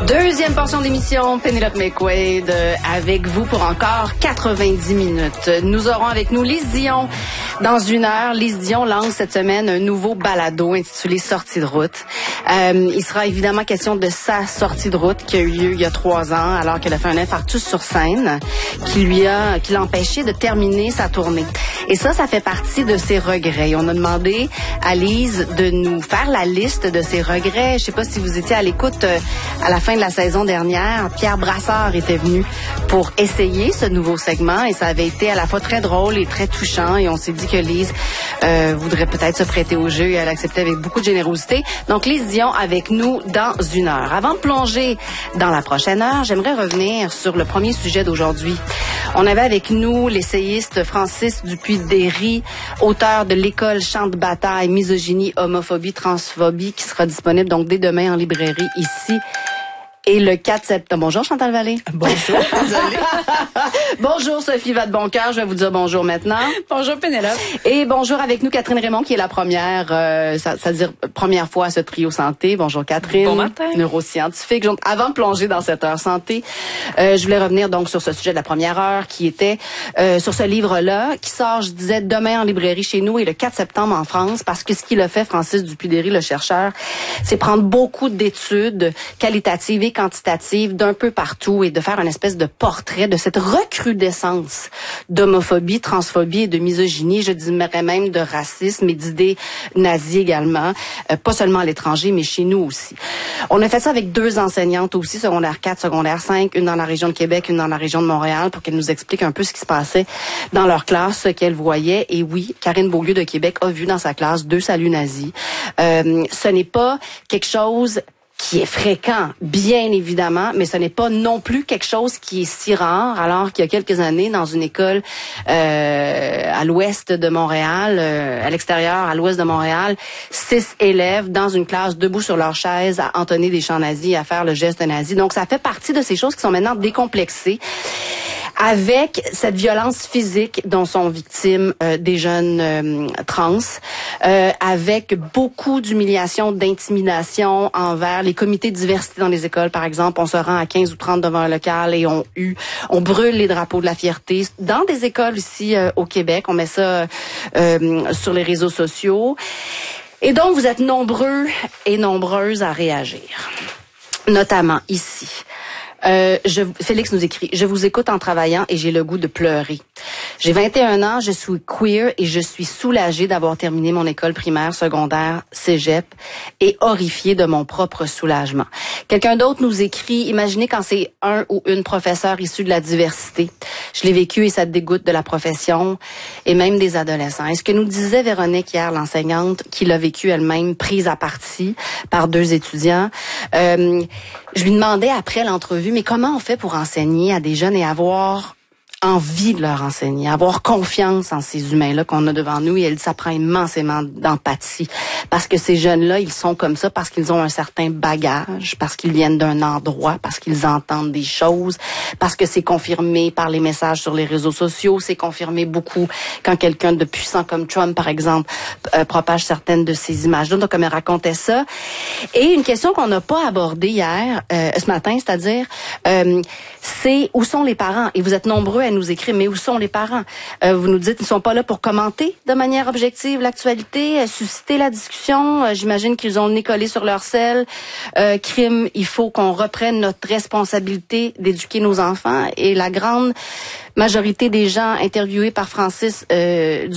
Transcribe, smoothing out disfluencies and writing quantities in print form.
Deuxième portion d'émission, Pénélope McQuaid avec vous pour encore 90 minutes. Nous aurons avec nous Lise Dion dans une heure. Lise Dion lance cette semaine un nouveau balado intitulé Sortie de route. Il sera évidemment question de sa sortie de route qui a eu lieu il y a 3 ans alors qu'elle a fait un infarctus sur scène qui l'a empêché de terminer sa tournée. Et ça fait partie de ses regrets. On a demandé à Lise de nous faire la liste de ses regrets. Je sais pas si vous étiez à l'écoute à la fin de la saison dernière. Pierre Brassard était venu pour essayer ce nouveau segment et ça avait été à la fois très drôle et très touchant et on s'est dit que Lise voudrait peut-être se prêter au jeu et elle acceptait avec beaucoup de générosité. Donc Lise Dion avec nous dans une heure. Avant de plonger dans la prochaine heure, j'aimerais revenir sur le premier sujet d'aujourd'hui. On avait avec nous l'essayiste Francis Dupuis-Déry, auteur de L'école champ de bataille, misogynie, homophobie, transphobie, qui sera disponible donc dès demain en librairie ici. Et le 4 septembre. Bonjour Chantal Vallée. Bonjour, désolée. Bonjour Sophie Vadeboncoeur, je vais vous dire bonjour maintenant. Bonjour Pénélope. Et bonjour avec nous Catherine Raymond qui est la première, c'est-à-dire première fois à ce trio santé. Bonjour Catherine. Bon matin. Neuroscientifique. Avant de plonger dans cette heure santé, je voulais revenir donc sur ce sujet de la première heure qui était sur ce livre-là qui sort, je disais, demain en librairie chez nous et le 4 septembre en France parce que ce qu'il a fait, Francis Dupuis-Déry, le chercheur, c'est prendre beaucoup d'études qualitatives et quantitative d'un peu partout et de faire une espèce de portrait de cette recrudescence d'homophobie, transphobie et de misogynie, je dirais même de racisme et d'idées nazies également, pas seulement à l'étranger, mais chez nous aussi. On a fait ça avec 2 enseignantes aussi, secondaire 4, secondaire 5, une dans la région de Québec, une dans la région de Montréal, pour qu'elles nous expliquent un peu ce qui se passait dans leur classe, ce qu'elles voyaient. Et oui, Karine Beaulieu de Québec a vu dans sa classe 2 saluts nazis. Ce n'est pas quelque chose qui est fréquent, bien évidemment, mais ce n'est pas non plus quelque chose qui est si rare, alors qu'il y a quelques années, dans une école à l'ouest de Montréal, à l'extérieur, à l'ouest de Montréal, 6 élèves dans une classe debout sur leur chaise à entonner des chants nazis, à faire le geste nazi. Donc, ça fait partie de ces choses qui sont maintenant décomplexées, avec cette violence physique dont sont victimes des jeunes trans, avec beaucoup d'humiliation, d'intimidation envers les comités de diversité dans les écoles, par exemple. On se rend à 15 ou 30 devant un local et on brûle les drapeaux de la fierté. Dans des écoles ici au Québec, on met ça sur les réseaux sociaux. Et donc, vous êtes nombreux et nombreuses à réagir, notamment ici. Félix nous écrit: je vous écoute en travaillant et j'ai le goût de pleurer. J'ai 21 ans, je suis queer et je suis soulagée d'avoir terminé mon école primaire, secondaire, cégep et horrifiée de mon propre soulagement. Quelqu'un d'autre nous écrit: imaginez quand c'est un ou une professeure issue de la diversité. Je l'ai vécu et ça dégoûte de la profession et même des adolescents. Et ce que nous disait Véronique hier, l'enseignante, qui l'a vécu elle-même, prise à partie par 2 étudiants, je lui demandais après l'entrevue, mais comment on fait pour enseigner à des jeunes et avoir envie de leur enseigner, avoir confiance en ces humains-là qu'on a devant nous, et elle dit ça prend immensément d'empathie parce que ces jeunes-là, ils sont comme ça parce qu'ils ont un certain bagage, parce qu'ils viennent d'un endroit, parce qu'ils entendent des choses, parce que c'est confirmé par les messages sur les réseaux sociaux, c'est confirmé beaucoup quand quelqu'un de puissant comme Trump, par exemple, propage certaines de ces images-là. Donc, comme elle racontait ça. Et une question qu'on n'a pas abordée hier, ce matin, c'est-à-dire, c'est où sont les parents? Et vous êtes nombreux à nous écrire, mais où sont les parents? Vous nous dites qu'ils ne sont pas là pour commenter de manière objective l'actualité, susciter la discussion. J'imagine qu'ils ont le nez collé sur leur selle. Crime, il faut qu'on reprenne notre responsabilité d'éduquer nos enfants. Et la grande majorité des gens interviewés par Francis